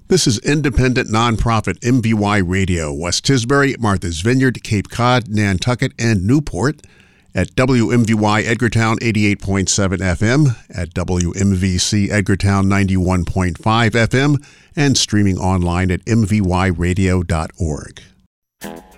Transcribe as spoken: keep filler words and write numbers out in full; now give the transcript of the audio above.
This is independent nonprofit M V Y Radio, West Tisbury, Martha's Vineyard, Cape Cod, Nantucket, and Newport, at W M V Y Edgartown eighty-eight point seven F M, at W M V C Edgartown ninety-one point five F M, and streaming online at m v y radio dot org.